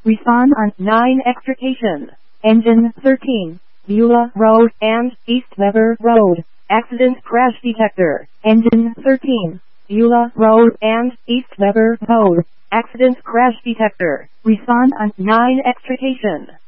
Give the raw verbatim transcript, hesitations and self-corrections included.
Respond on nine extrication. Engine thirteen. Beulah Road and East Weber Road. Accident crash detector. Engine thirteen. Beulah Road and East Weber Road. Accident crash detector. Respond on nine extrication.